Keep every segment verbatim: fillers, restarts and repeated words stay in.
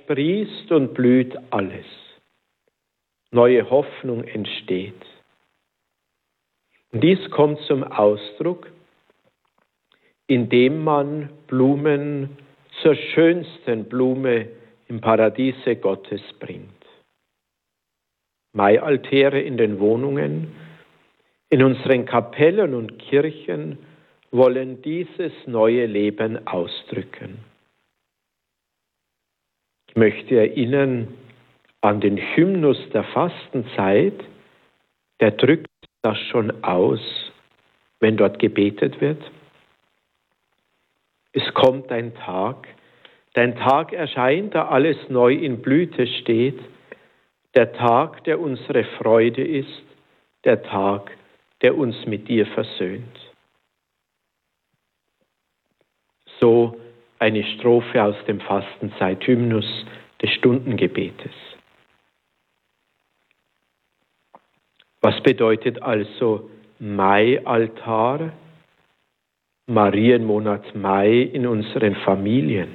sprießt und blüht alles. Neue Hoffnung entsteht. Und dies kommt zum Ausdruck, indem man Blumen zur schönsten Blume im Paradiese Gottes bringt. Maialtäre in den Wohnungen, in unseren Kapellen und Kirchen wollen dieses neue Leben ausdrücken. Ich möchte erinnern an den Hymnus der Fastenzeit, der drückt das schon aus, wenn dort gebetet wird. Es kommt ein Tag, dein Tag erscheint, da alles neu in Blüte steht, der Tag, der unsere Freude ist, der Tag, der uns mit dir versöhnt. So eine Strophe aus dem Fastenzeit-Hymnus des Stundengebetes. Was bedeutet also Maialtar, Marienmonat Mai in unseren Familien?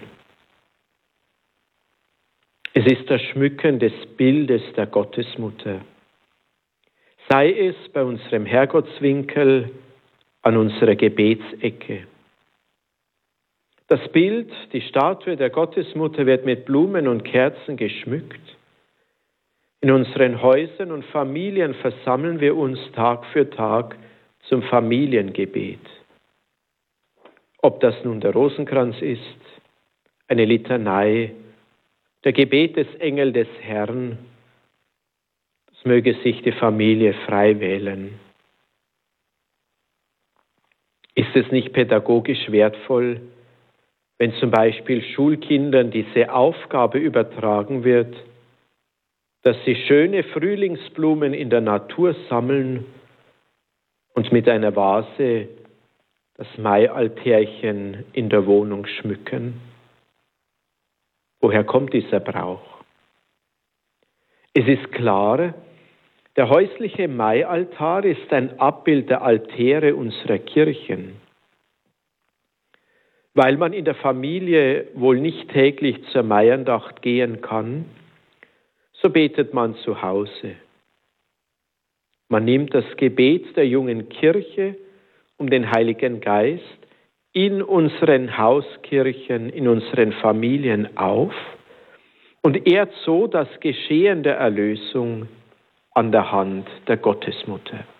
Es ist das Schmücken des Bildes der Gottesmutter. Sei es bei unserem Herrgottswinkel, an unserer Gebetsecke. Das Bild, die Statue der Gottesmutter wird mit Blumen und Kerzen geschmückt. In unseren Häusern und Familien versammeln wir uns Tag für Tag zum Familiengebet. Ob das nun der Rosenkranz ist, eine Litanei, der Gebetesengel des Herrn, das möge sich die Familie frei wählen. Ist es nicht pädagogisch wertvoll, wenn zum Beispiel Schulkindern diese Aufgabe übertragen wird, dass sie schöne Frühlingsblumen in der Natur sammeln und mit einer Vase das Maialtärchen in der Wohnung schmücken? Woher kommt dieser Brauch? Es ist klar, der häusliche Maialtar ist ein Abbild der Altäre unserer Kirchen. Weil man in der Familie wohl nicht täglich zur Maiandacht gehen kann, so betet man zu Hause. Man nimmt das Gebet der jungen Kirche um den Heiligen Geist in unseren Hauskirchen, in unseren Familien auf und ehrt so das Geschehen der Erlösung an der Hand der Gottesmutter.